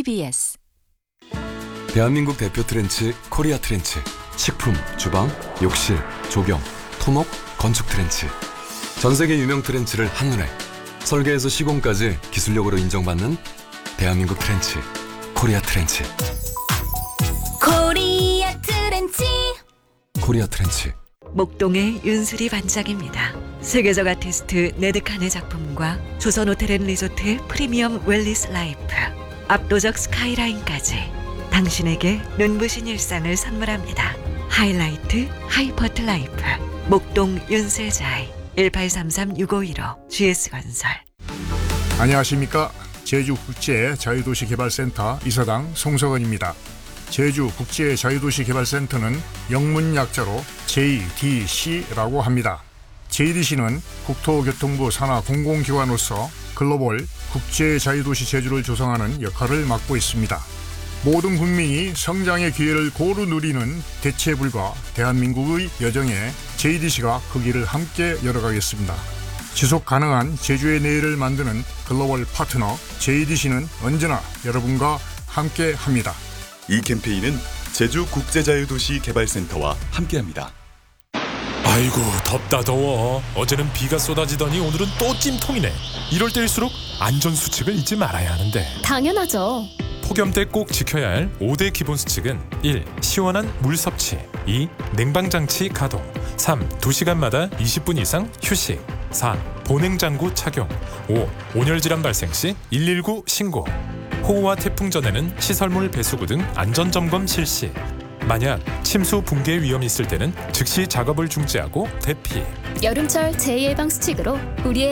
TBS 대한민국 대표 트렌치 코리아 트렌치. 식품, 주방, 욕실, 조경, 토목, 건축 트렌치. 전 세계 유명 트렌치를 한눈에 설계에서 시공까지 기술력으로 인정받는 대한민국 트렌치 코리아 트렌치. 코리아 트렌치. 코리아 트렌치. 목동의 윤수리 반장입니다. 세계적 아티스트 네드칸의 작품과 조선 호텔앤리조트의 프리미엄 웰리스 라이프, 압도적 스카이라인까지 당신에게 눈부신 일상을 선물합니다. 하이라이트 하이퍼트 라이프, 목동 윤슬자이 1833-6515 GS건설. 안녕하십니까. 제주국제자유도시개발센터 이사장 송석원입니다. 제주국제자유도시개발센터는 영문 약자로 JDC라고 합니다. JDC는 국토교통부 산하 공공기관으로서 글로벌 국제자유도시 제주를 조성하는 역할을 맡고 있습니다. 모든 국민이 성장의 기회를 고루 누리는 대체불가 대한민국의 여정에 JDC가 그 길을 함께 열어가겠습니다. 지속 가능한 제주의 내일을 만드는 글로벌 파트너 JDC는 언제나 여러분과 함께 합니다. 이 캠페인은 제주국제자유도시개발센터와 함께합니다. 아이고 덥다 더워. 어제는 비가 쏟아지더니 오늘은 또 찜통이네. 이럴 때일수록 안전수칙을 잊지 말아야 하는데. 당연하죠. 폭염 때 꼭 지켜야 할 5대 기본 수칙은 1. 시원한 물 섭취, 2. 냉방장치 가동, 3. 2시간마다 20분 이상 휴식, 4. 보냉장구 착용, 5. 온열질환 발생 시 119 신고. 호우와 태풍 전에는 시설물 배수구 등 안전점검 실시. 만약 침수 붕괴 위험이 있을 때는 즉시 작업을 중지하고 대피. 여름철 재해예방 수칙으로 우리의